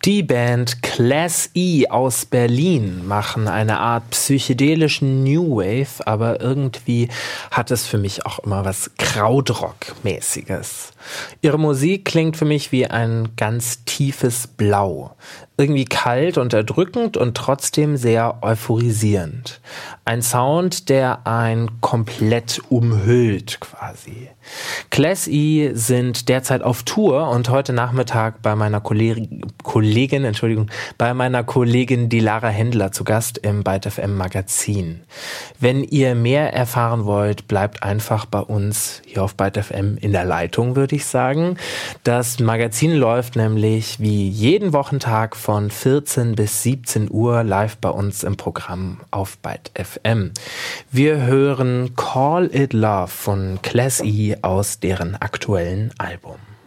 Die Band Class E aus Berlin machen eine Art psychedelischen New Wave, aber irgendwie hat es für mich auch immer was Krautrock-mäßiges. Ihre Musik klingt für mich wie ein ganz tiefes Blau. Irgendwie kalt und erdrückend und trotzdem sehr euphorisierend. Ein Sound, der einen komplett umhüllt quasi. Class E sind derzeit auf Tour und heute Nachmittag bei meiner Kollegin Dilara Händler zu Gast im Byte FM Magazin. Wenn ihr mehr erfahren wollt, bleibt einfach bei uns hier auf Byte FM in der Leitung, würde ich sagen. Das Magazin läuft nämlich wie jeden Wochentag von 14 bis 17 Uhr live bei uns im Programm auf Byte FM. Wir hören Call It Love von Class E aus deren aktuellen Album.